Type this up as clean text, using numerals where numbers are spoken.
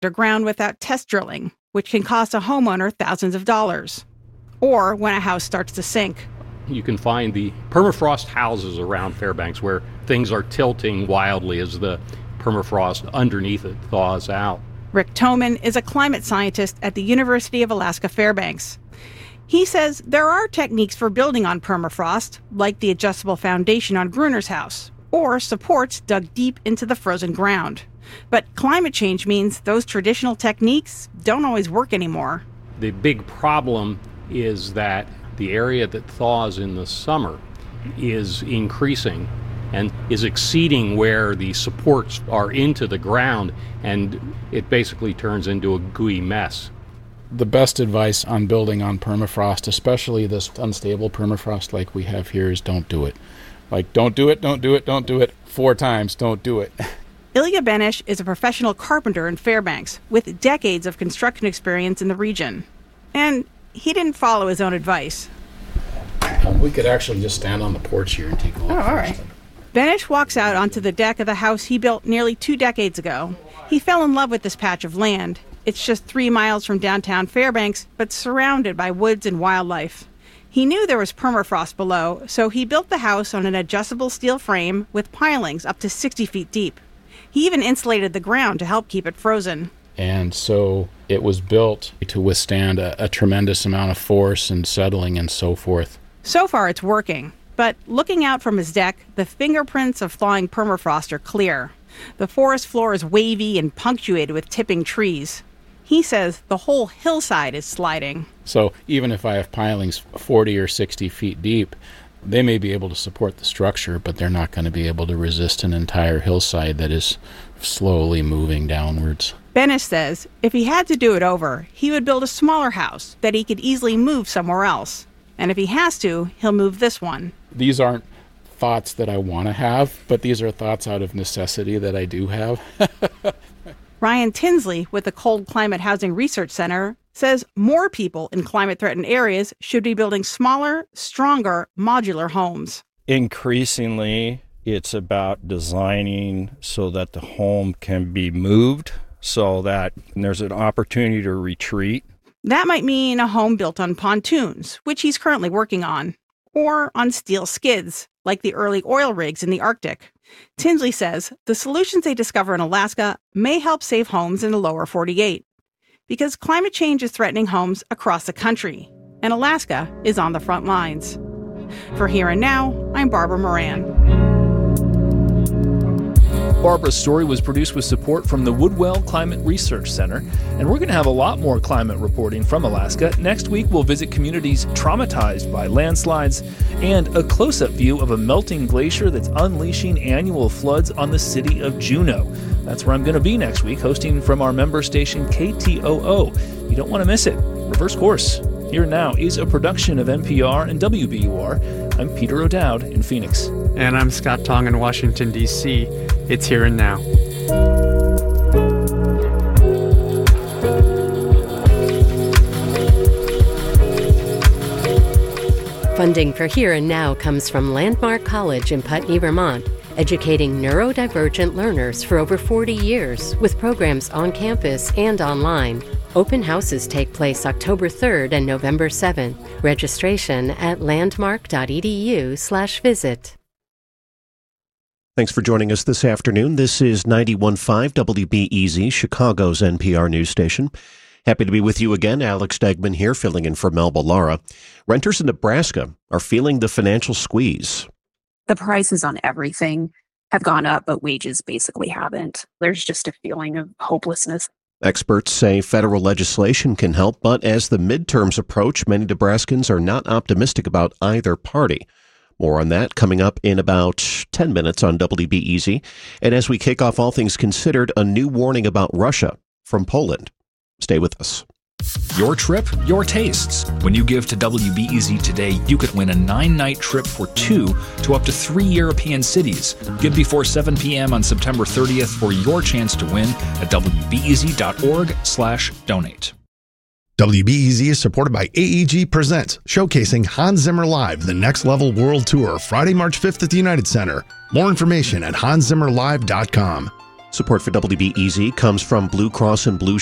underground without test drilling, which can cost a homeowner thousands of dollars. Or when a house starts to sink. You can find the permafrost houses around Fairbanks where things are tilting wildly as the permafrost underneath it thaws out. Rick Toman is a climate scientist at the University of Alaska Fairbanks. He says there are techniques for building on permafrost, like the adjustable foundation on Gruner's house, or supports dug deep into the frozen ground. But climate change means those traditional techniques don't always work anymore. The big problem is that the area that thaws in the summer is increasing and is exceeding where the supports are into the ground, and it basically turns into a gooey mess. The best advice on building on permafrost, especially this unstable permafrost like we have here, is don't do it. Like, don't do it, don't do it, don't do it. 4 times, don't do it. Ilya Benish is a professional carpenter in Fairbanks with decades of construction experience in the region. And he didn't follow his own advice. We could actually just stand on the porch here and take a look. Oh, all right. Benish walks out onto the deck of the house he built nearly 2 decades ago. He fell in love with this patch of land. It's just 3 miles from downtown Fairbanks, but surrounded by woods and wildlife. He knew there was permafrost below, so he built the house on an adjustable steel frame with pilings up to 60 feet deep. He even insulated the ground to help keep it frozen. And so it was built to withstand a tremendous amount of force and settling and so forth. So far it's working, but looking out from his deck, the fingerprints of thawing permafrost are clear. The forest floor is wavy and punctuated with tipping trees. He says the whole hillside is sliding. So even if I have pilings 40 or 60 feet deep, they may be able to support the structure, but they're not going to be able to resist an entire hillside that is slowly moving downwards. Benish says if he had to do it over, he would build a smaller house that he could easily move somewhere else. And if he has to, he'll move this one. These aren't thoughts that I want to have, but these are thoughts out of necessity that I do have. Ryan Tinsley with the Cold Climate Housing Research Center says more people in climate-threatened areas should be building smaller, stronger, modular homes. Increasingly, it's about designing so that the home can be moved, so that there's an opportunity to retreat. That might mean a home built on pontoons, which he's currently working on, or on steel skids, like the early oil rigs in the Arctic. Tinsley says the solutions they discover in Alaska may help save homes in the lower 48, because climate change is threatening homes across the country, and Alaska is on the front lines. For Here and Now, I'm Barbara Moran. Barbara's story was produced with support from the Woodwell Climate Research Center, and we're going to have a lot more climate reporting from Alaska. Next week, we'll visit communities traumatized by landslides and a close-up view of a melting glacier that's unleashing annual floods on the city of Juneau. That's where I'm going to be next week, hosting from our member station KTOO. You don't want to miss it. Reverse Course, Here and Now, is a production of NPR and WBUR. I'm Peter O'Dowd in Phoenix. And I'm Scott Tong in Washington, D.C. It's Here and Now. Funding for Here and Now comes from Landmark College in Putney, Vermont, educating neurodivergent learners for over 40 years with programs on campus and online. Open houses take place October 3rd and November 7th. Registration at landmark.edu/visit. Thanks for joining us this afternoon. This is 91.5 WBEZ, Chicago's NPR news station. Happy to be with you again. Alex Stegman here, filling in for Melba Lara. Renters in Nebraska are feeling the financial squeeze. The prices on everything have gone up, but wages basically haven't. There's just a feeling of hopelessness. Experts say federal legislation can help, but as the midterms approach, many Nebraskans are not optimistic about either party. More on that coming up in about 10 minutes on WBEZ. And as we kick off All Things Considered, a new warning about Russia from Poland. Stay with us. Your trip, your tastes. When you give to WBEZ today, you could win a 9-night trip for 2 to up to 3 European cities. Give before 7 p.m. on September 30th for your chance to win at WBEZ.org/donate. WBEZ is supported by AEG Presents, showcasing Hans Zimmer Live, the Next Level World Tour, Friday, March 5th at the United Center. More information at hanszimmerlive.com. Support for WBEZ comes from Blue Cross and Blue